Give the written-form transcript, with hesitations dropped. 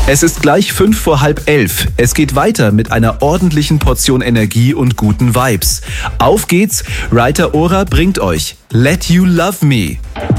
Es ist gleich 11:05. Es geht weiter mit einer ordentlichen Portion Energie und guten Vibes. Auf geht's, Rita Ora bringt euch Let You Love Me.